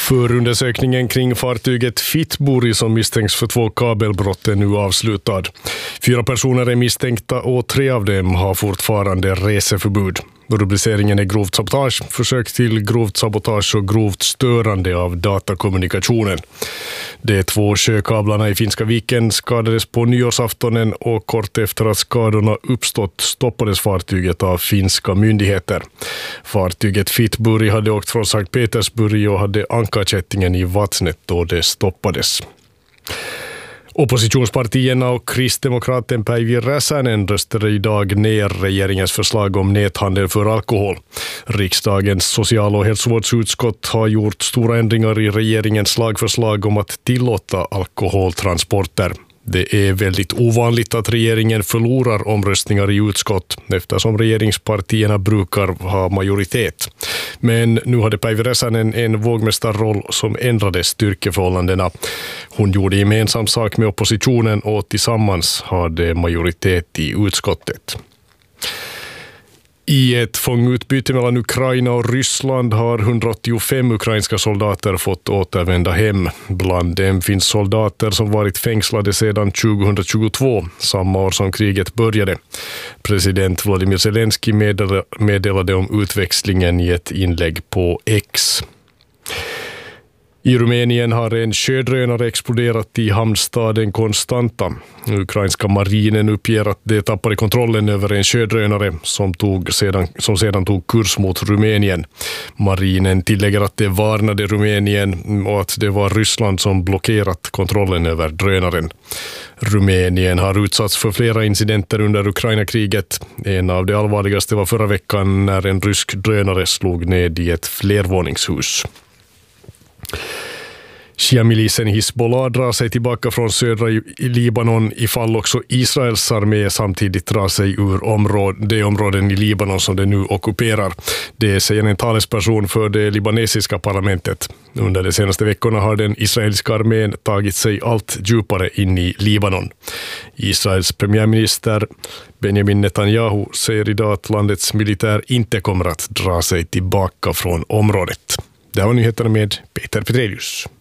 Förundersökningen kring fartyget Fitburi som misstänks för 2 kabelbrott är nu avslutad. 4 personer är misstänkta och 3 av dem har fortfarande reseförbud. Rubriceringen är grovt sabotage, försök till grovt sabotage och grovt störande av datakommunikationen. De 2 sjökablarna i Finska viken skadades på nyårsaftonen och kort efter att skadorna uppstått stoppades fartyget av finska myndigheter. Fartyget Fitburi hade åkt från Sankt Petersburg och hade ankarkättingen i vattnet då det stoppades. Oppositionspartierna och kristdemokraten Päivi Räsänen röstade idag ner regeringens förslag om näthandel för alkohol. Riksdagens social- och hälsovårdsutskott har gjort stora ändringar i regeringens lagförslag om att tillåta alkoholtransporter. Det är väldigt ovanligt att regeringen förlorar omröstningar i utskott eftersom regeringspartierna brukar ha majoritet. Men nu hade Päivi Räsänen en vågmästarroll som ändrade styrkeförhållandena. Hon gjorde gemensam sak med oppositionen och tillsammans hade majoritet i utskottet. I ett fångutbyte mellan Ukraina och Ryssland har 185 ukrainska soldater fått återvända hem. Bland dem finns soldater som varit fängslade sedan 2022, samma år som kriget började. President Vladimir Zelensky meddelade om utväxlingen i ett inlägg på X. I Rumänien har en sjödrönare exploderat i hamnstaden Constanta. Ukrainska marinen uppger att de tappade kontrollen över en sjödrönare som sedan tog kurs mot Rumänien. Marinen tillägger att det varnade Rumänien och att det var Ryssland som blockerat kontrollen över drönaren. Rumänien har utsatts för flera incidenter under Ukraina-kriget. En av de allvarligaste var förra veckan när en rysk drönare slog ned i ett flervåningshus. Shia-milisen Hizbollah drar sig tillbaka från södra Libanon ifall också Israels armé samtidigt drar sig ur de områden i Libanon som det nu ockuperar. Det säger en talesperson för det libanesiska parlamentet. Under de senaste veckorna har den israeliska armén tagit sig allt djupare in i Libanon. Israels premiärminister Benjamin Netanyahu säger idag att landets militär inte kommer att dra sig tillbaka från området. Det här var nyheterna med Peter Petrelius.